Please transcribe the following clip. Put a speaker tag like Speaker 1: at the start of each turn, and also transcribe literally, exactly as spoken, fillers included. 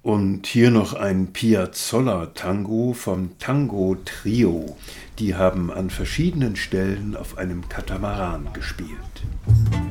Speaker 1: Und hier noch ein Piazzolla-Tango vom Tango Trio. Die haben an verschiedenen Stellen auf einem Katamaran gespielt.